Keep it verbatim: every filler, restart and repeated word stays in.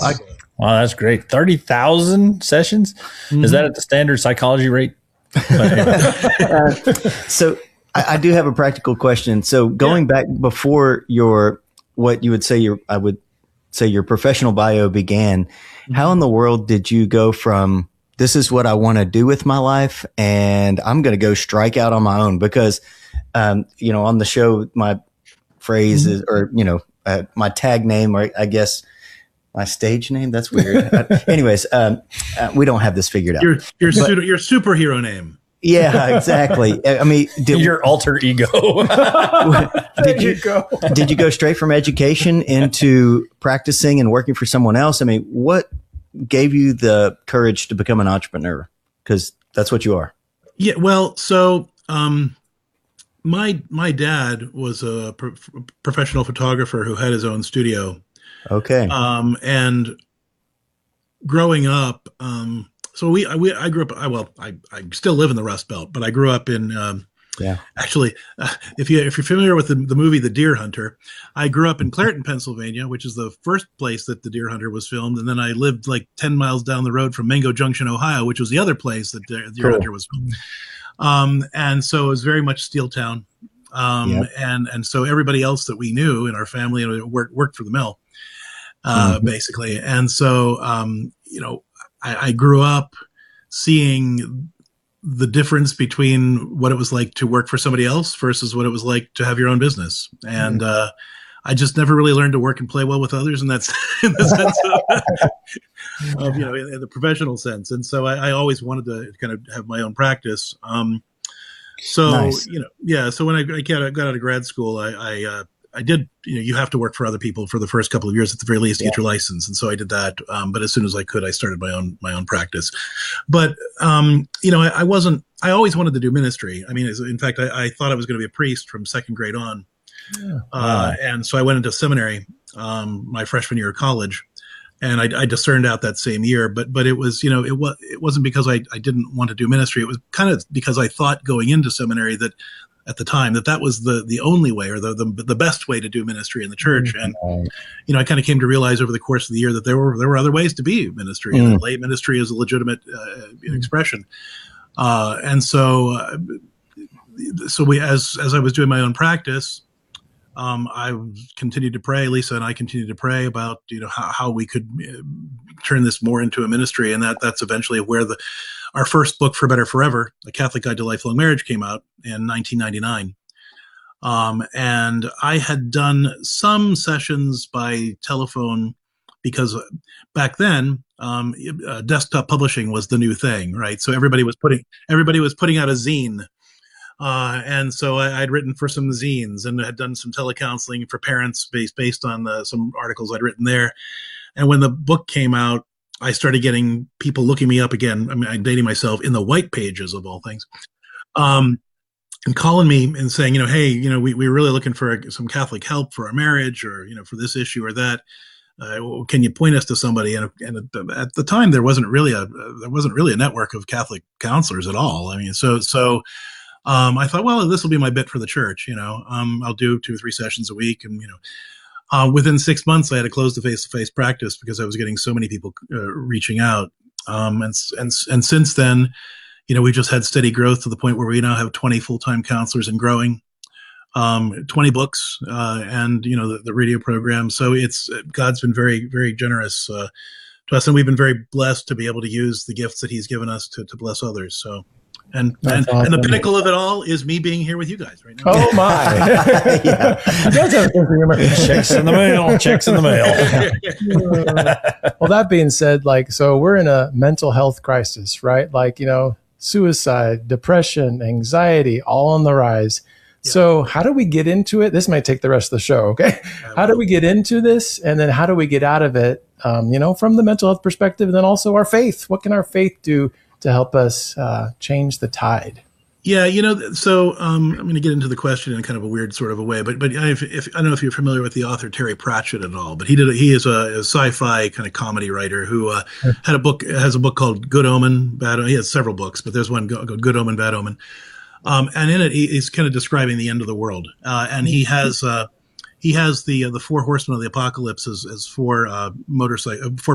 I, wow, that's great. thirty thousand sessions? Mm-hmm. Is that at the standard psychology rate? uh, so I, I do have a practical question. So going yeah. back before your, what you would say your, I would say your professional bio began, mm-hmm. how in the world did you go from, this is what I want to do with my life, and I'm going to go strike out on my own? Because, um, you know, on the show, my phrase mm-hmm. is, or, you know, uh, my tag name, or I guess my stage name. That's weird. uh, anyways, um, uh, we don't have this figured out. Your, your, but, pseudo, your superhero name. Yeah, exactly. I mean, did, your alter ego. did you, you go? Did you go straight from education into practicing and working for someone else? I mean, what gave you the courage to become an entrepreneur? Because that's what you are. Yeah. Well, so um, my my dad was a pro- professional photographer who had his own studio. Okay. Um, and growing up. Um, So we, I, we, I grew up, I, well, I, I still live in the Rust Belt, but I grew up in, um, yeah, actually, uh, if you, if you're familiar with the, the movie, The Deer Hunter, I grew up in Clairton, Pennsylvania, which is the first place that The Deer Hunter was filmed. And then I lived like ten miles down the road from Mango Junction, Ohio, which was the other place that The Deer cool. Hunter was filmed. Um, and so it was very much Steel Town. Um, yep. and, and so everybody else that we knew in our family worked, worked for the mill, uh, mm-hmm. basically. And so, um, you know, I, I grew up seeing the difference between what it was like to work for somebody else versus what it was like to have your own business. And mm-hmm. uh, I just never really learned to work and play well with others. And that's in the sense of, of, you know, in, in the professional sense. And so I, I always wanted to kind of have my own practice. Um, so, nice. you know, yeah. So when I, I got, got out of grad school, I, I uh, I did, you know, you have to work for other people for the first couple of years at the very least to yeah. get your license. And so I did that. Um, but as soon as I could, I started my own, my own practice. But, um, you know, I, I wasn't, I always wanted to do ministry. I mean, in fact, I, I thought I was going to be a priest from second grade on. Yeah. Uh, wow. And so I went into seminary, um, my freshman year of college, and I, I discerned out that same year, but, but it was, you know, it was, it wasn't because I, I didn't want to do ministry. It was kind of because I thought going into seminary that, at the time, that that was the the only way, or the the, the best way to do ministry in the church. And you know, I kind of came to realize over the course of the year that there were there were other ways to be ministry, mm. and that lay ministry is a legitimate uh, expression. Uh, and so, uh, so we as as I was doing my own practice, um, I continued to pray. Lisa and I continued to pray about you know how, how we could uh, turn this more into a ministry, and that that's eventually where the our first book, For Better Forever, A Catholic Guide to Lifelong Marriage, came out in nineteen ninety-nine. Um, and I had done some sessions by telephone because back then, um, uh, desktop publishing was the new thing, right? So everybody was putting, everybody was putting out a zine. Uh, and so I, I'd written for some zines and had done some telecounseling for parents based, based on the, some articles I'd written there. And when the book came out, I started getting people looking me up again. I mean, I'm dating myself, in the white pages of all things, um, and calling me and saying, you know, hey, you know, we, we're really looking for a, some Catholic help for our marriage, or, you know, for this issue or that. Uh, can you point us to somebody? And, and at the time, there wasn't really a there wasn't really a network of Catholic counselors at all. I mean, so so um, I thought, well, this will be my bit for the church. You know, um, I'll do two or three sessions a week, and you know. Uh, within six months, I had to close the face-to-face practice because I was getting so many people uh, reaching out. Um, and, and, and since then, you know, we've just had steady growth to the point where we now have twenty full-time counselors and growing, um, twenty books, uh, and, you know, the, the radio program. So it's, God's been very, very generous, uh, to us. And we've been very blessed to be able to use the gifts that he's given us to, to bless others. So. And and, awesome. and the pinnacle of it all is me being here with you guys right now. Oh my! Yeah. Checks in the mail. Checks in the mail. Well, that being said, like, so we're in a mental health crisis, right? Like, you know, suicide, depression, anxiety, all on the rise. Yeah. So how do we get into it? This might take the rest of the show. Okay. How do we get into this? And then how do we get out of it? Um, you know, from the mental health perspective, and then also our faith. What can our faith do to help us uh, change the tide? Yeah, you know, so um, I'm going to get into the question in kind of a weird sort of a way, but but if, if I don't know if you're familiar with the author Terry Pratchett at all, but he did a, he is a, a sci-fi kind of comedy writer who uh, had a book has a book called Good Omen, Bad Omen. He has several books, but there's one called Good Omen, Bad Omen, um, and in it he, he's kind of describing the end of the world, uh, and he has uh, he has the uh, the four horsemen of the apocalypse as, as four uh, motorcycle four